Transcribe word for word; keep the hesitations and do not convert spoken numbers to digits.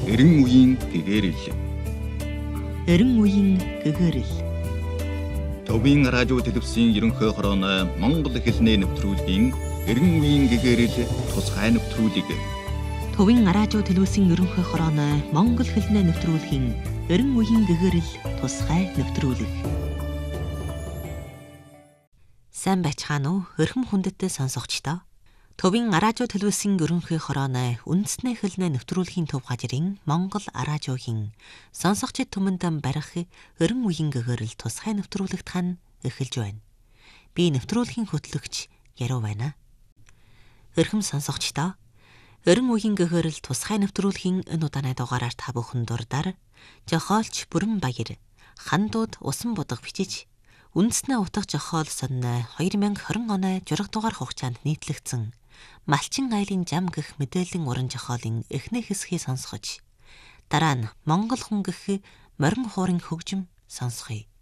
Эрен үеийн гэгэрэл. Эрен үеийн гэгэрэл. Төвийн радио телевизийн ерөнхий хорооны Монгол хэлний нэвтрүүлгийн Эрен үеийн гэгэрэл тусгай нэвтрүүлэг. Төвийн радио телевизийн ерөнхий хорооны Монгол хэлний нэвтрүүлгийн Эрен үеийн гэгэрэл тусгай нэвтрүүлэг. Сайн байцгаана уу? Өрхөм хүндэт сонсогчдоо. Төвийн радио телевизийн ерөнхий хорооны үндэсний хэлний нэвтрүүлгийн төв газрын Монгол радиогийн сонсогчид түмэнд барих Эрен үеийн гэгэрэл тусгай нэвтрүүлэгт хань эхэлж байна. Би нэвтрүүлгийн хөтлөгч Яруу байна. Өрхөм сонсогчдоо, Эрен үеийн гэгэрэл тусгай нэвтрүүлгийн энэ удааны дугаараар та бүхэн дурдаар жохоолч Бүрэн Баяр хандууд усан будаг бичиж үндэснээ утга жохоол сонины хоёр мянга хорин оны жураг дугаар хугацаанд нийтлэгдсэн Малчин айлын жам гэх мэдээллийн уран жохоолын эхний хэсгийг сонсгож, дараа нь Монгол хүн гэх морин хуурын хөгжим сонсгоё.